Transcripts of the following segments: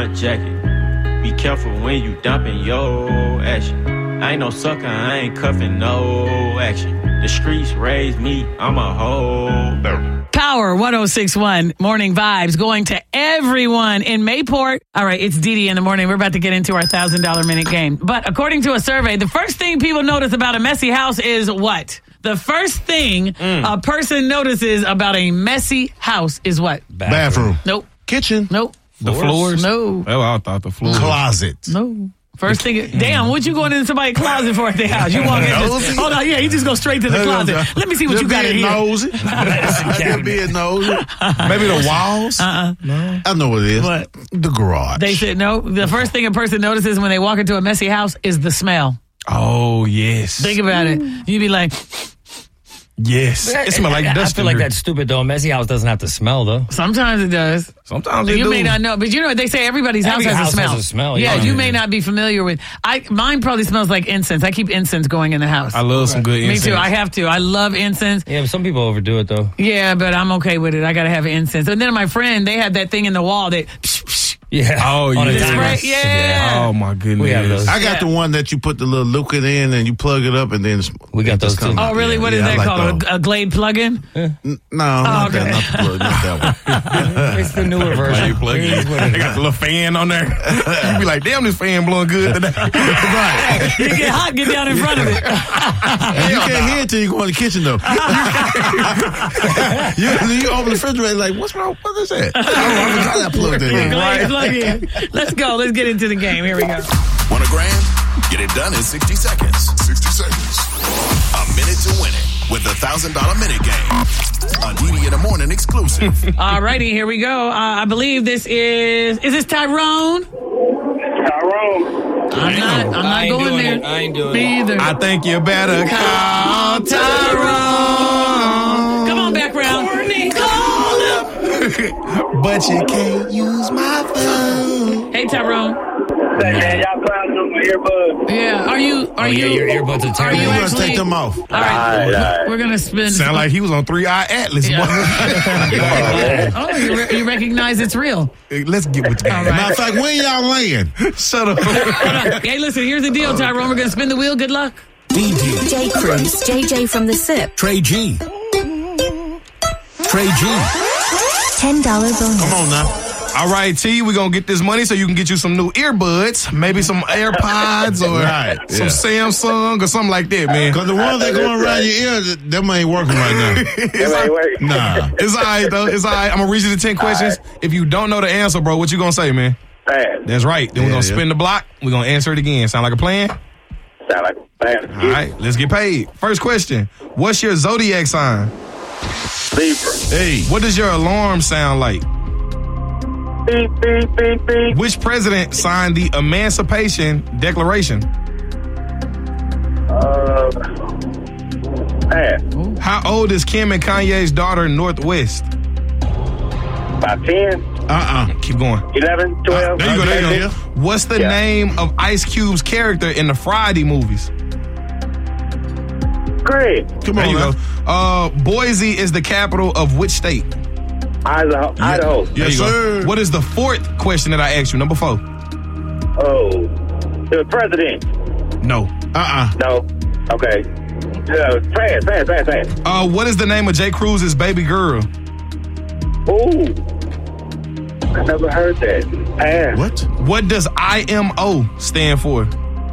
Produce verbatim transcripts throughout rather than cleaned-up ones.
jacket. Be careful when you dumping your action. I ain't no sucker, I ain't cuffing no action. The streets raised me, I'm a hoe. Power one oh six point one Morning Vibes going to everyone in Mayport. All right, it's Dee Dee in the morning. We're about to get into our one thousand dollars minute game. But according to a survey, the first thing people notice about a messy house is what? The first thing mm. a person notices about a messy house is what? Bathroom. Nope. Kitchen. Nope. The floors? No. Oh, I thought the floors. Closet. No. First thing, damn, what you going into somebody's closet for at their house? You walk in, just, hold on, yeah, you just go straight to the closet. Let me see what just you got in here. Nosy. Just being nosy. Maybe the walls. Uh-uh. No. I know what it is. What? The garage. They said no. The first thing a person notices when they walk into a messy house is the smell. Oh, yes. Think about it. You'd be like... Yes. It smells like dust. I feel like that's stupid, though. A messy house doesn't have to smell, though. Sometimes it does. Sometimes it You do. may not know, but you know, they say everybody's Every house has house a smell. has a smell, Yeah, yeah. you may not be familiar with... I Mine probably smells like incense. I keep incense going in the house. I love some good incense. Me too. I have to. I love incense. Yeah, but some people overdo it, though. Yeah, but I'm okay with it. I got to have incense. And then my friend, they had that thing in the wall that... Psh, psh, Yeah. Oh, On a yeah. timer. Right, yeah. Oh, my goodness. We have those. I got Yeah. the one that you put the little liquid in and you plug it up and then We got it just those, too. comes out. Oh, really? Yeah, What is yeah, I that like called? those. A, a Glade plug-in? N- No, not okay. that. Not the plug. Not that one. It's the newer version. Plug It is in. what it They got the little fan on there. You be like, damn, this fan blowing good today. Right. You get hot, get down in front of it. And you can't hear it till you go in the kitchen, though. you, you open the refrigerator like, what's wrong? What is that? I don't know. I forgot that plugged in. Glade plug-in. Let's go. Let's get into the game. Here we go. Want a grand? Get it done in sixty seconds. sixty seconds. A minute to win it with the one thousand dollars minute game. A Dee Dee in the morning exclusive. All righty, here we go. Uh, I believe this is... Is this Tyrone? Tyrone. I'm not, I'm I not ain't going doing there. it. I ain't doing Me it. either. I think you better call Tyrone. Come on, background. But you can't use my phone. Hey, Tyrone. Say, man, y'all clowns on my earbuds. Yeah, are you... Are Oh, you yeah, your earbuds are Are terrible. you You're going to actually... take them off. All right, All right. we're going to spin... Sound like he was on Three Eye Atlas. Yeah. boy. Oh, you, re- you recognize it's real. Hey, let's get with that. All right. Matter of fact, when y'all laying? Shut up. Hey, listen, here's the deal, Tyrone. We're going to spin the wheel. Good luck. D D, J Cruz, J J from the Sip, Trey G. Trey G. ten dollars bonus. Come on now. All right, T, we're going to get this money so you can get you some new earbuds, maybe some AirPods or Right, some yeah. Samsung or something like that, man. Because the ones that going around your ear, th- them ain't working right now. It's, all, Wait, wait. Nah. it's all right, though. It's all right. I'm going to read you the ten questions. If you don't know the answer, bro, what you going to say, man? Man, That's right. Then we're Yeah, going to yeah. spin the block. We're going to answer it again. Sound like a plan? sound like man. All right, let's get paid. First question. What's your zodiac sign? Libra. Hey. What does your alarm sound like? Beep, beep, beep, beep. Which president signed the Emancipation Declaration? Uh, man, How old is Kim and Kanye's daughter, Northwest? about ten, Uh-uh. Keep going. eleven, twelve. There you go, there you Yeah. go. What's the Yeah. name of Ice Cube's character in the Friday movies? Greg. Come There on you now. go. Uh, Boise is the capital of which state? Idaho. Idaho. There Yes, you go. sir. What is the fourth question that I asked you? Number four. Oh, the president. No. Uh-uh. No. Okay. Uh, fast, fast, fast, fast. Uh, what is the name of Jay Cruz's baby girl? Ooh. I never heard that. Pass. What? What does I M O stand for?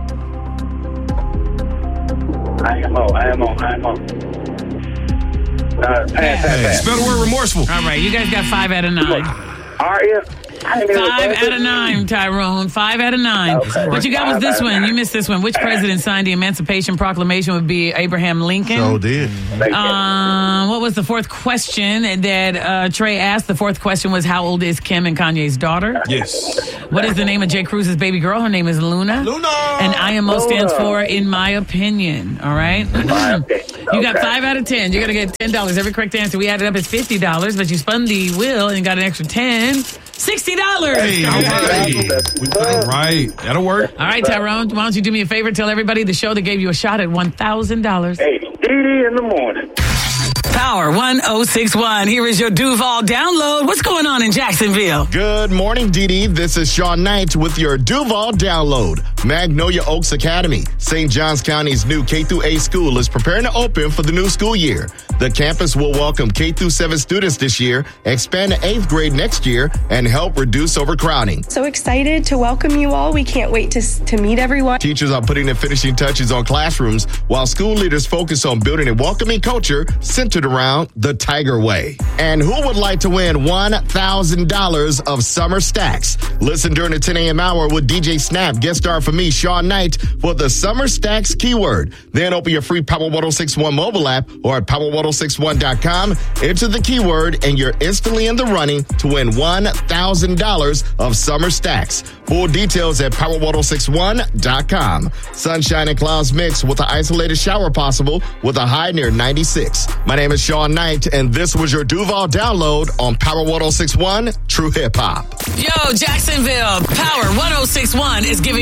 I am on, I am on, I am on. Uh, pass, pass, pass. Spell the word remorseful. All right, you guys got five out of nine. Are you? I ain't even Five heard out of that. nine, Tyrone. Five out of nine. Okay. What you got was this one. You missed this one. Which president signed the Emancipation Proclamation? Would be Abraham Lincoln. So did. Thank you. Um, what was the fourth question that uh, Trey asked? The fourth question was, how old is Kim and Kanye's daughter? Yes. What is the name of Jay Cruz's baby girl? Her name is Luna. Luna. And I M O stands for in my opinion. All right. Okay. You got Okay. five out of ten. You're going to get ten dollars. Every correct answer we added up is fifty dollars, but you spun the wheel and got an extra ten. sixty dollars. Hey, All right. hey. All right. That'll work. All right, Tyrone, why don't you do me a favor? Tell everybody the show that gave you a shot at one thousand dollars. Hey, Dee Dee in the morning. Power one oh six one. Here is your Duval download. What's going on in Jacksonville? Good morning, Dee Dee. This is Sean Knight with your Duval download. Magnolia Oaks Academy, Saint Johns County's new K through eight school, is preparing to open for the new school year. The campus will welcome K through seven students this year, expand to eighth grade next year, and help reduce overcrowding. So excited to welcome you all. We can't wait to, to meet everyone. Teachers are putting the finishing touches on classrooms, while school leaders focus on building a welcoming culture centered around the Tiger Way. And who would like to win one thousand dollars of summer stacks? Listen during the ten a.m. hour with D J Snap, guest star for me, Sean Knight, for the summer stacks keyword. Then open your free Power one oh six one mobile app or at power one oh six one dot com. Enter the keyword and you're instantly in the running to win one thousand dollars of summer stacks. Full details at power one oh six one dot com. Sunshine and clouds mix with an isolated shower possible with a high near ninety-six. My name is Sean Knight, and this was your Duval download on Power one oh six one True Hip Hop. Yo, Jacksonville, Power one oh six one is giving